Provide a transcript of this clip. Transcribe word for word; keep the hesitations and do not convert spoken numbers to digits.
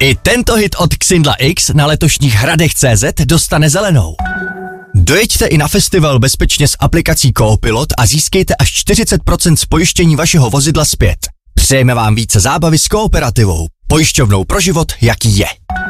I tento hit od Xindla X na letošních hradech tečka cé zet dostane zelenou. Dojeďte i na festival bezpečně s aplikací Coopilot a získejte až čtyřicet procent z pojištění vašeho vozidla zpět. Přejeme vám více zábavy s Kooperativou, pojišťovnou pro život, jaký je.